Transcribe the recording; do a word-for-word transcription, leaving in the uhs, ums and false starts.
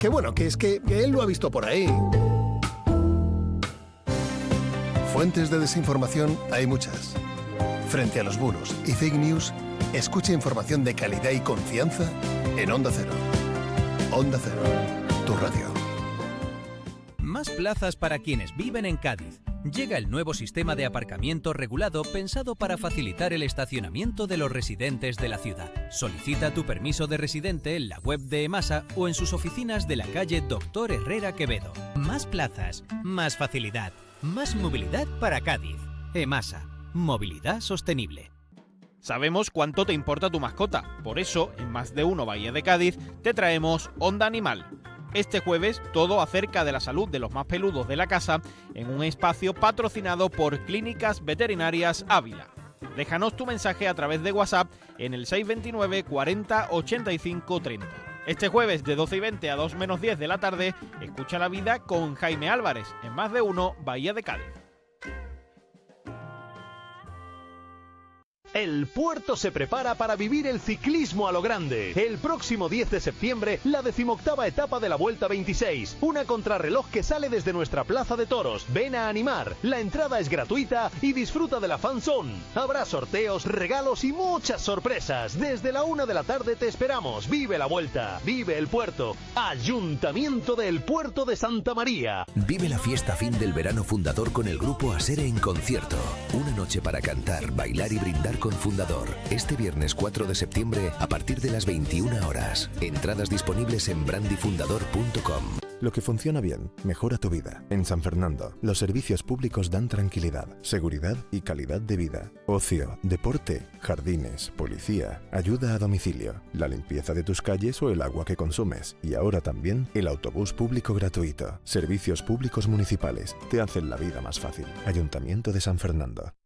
Que bueno, que es que, que él lo ha visto por ahí. Fuentes de desinformación hay muchas. Frente a los bulos y fake news, escucha información de calidad y confianza en Onda Cero. Onda Cero, tu radio. Más plazas para quienes viven en Cádiz. Llega el nuevo sistema de aparcamiento regulado pensado para facilitar el estacionamiento de los residentes de la ciudad. Solicita tu permiso de residente en la web de EMASA o en sus oficinas de la calle Doctor Herrera Quevedo. Más plazas, más facilidad, más movilidad para Cádiz. EMASA, movilidad sostenible. Sabemos cuánto te importa tu mascota, por eso, en Más de Uno Bahía de Cádiz, te traemos Onda Animal. Este jueves, todo acerca de la salud de los más peludos de la casa, en un espacio patrocinado por Clínicas Veterinarias Ávila. Déjanos tu mensaje a través de WhatsApp en el seis dos nueve, cuarenta, ochenta y cinco, treinta. Este jueves, de doce y veinte a dos menos diez de la tarde, escucha la vida con Jaime Álvarez, en Más de Uno Bahía de Cádiz. El Puerto se prepara para vivir el ciclismo a lo grande. El próximo diez de septiembre, la decimoctava etapa de la Vuelta veintiséis. Una contrarreloj que sale desde nuestra plaza de toros. Ven a animar. La entrada es gratuita y disfruta de la fan zone. Habrá sorteos, regalos y muchas sorpresas. Desde la una de la tarde te esperamos. Vive la Vuelta. Vive el Puerto. Ayuntamiento del Puerto de Santa María. Vive la fiesta fin del verano fundador con el grupo Asere en concierto. Una noche para cantar, bailar y brindar con Fundador. Este viernes cuatro de septiembre a partir de las veintiuna horas. Entradas disponibles en brandyfundador punto com. Lo que funciona bien, mejora tu vida. En San Fernando, los servicios públicos dan tranquilidad, seguridad y calidad de vida. Ocio, deporte, jardines, policía, ayuda a domicilio, la limpieza de tus calles o el agua que consumes. Y ahora también el autobús público gratuito. Servicios públicos municipales te hacen la vida más fácil. Ayuntamiento de San Fernando.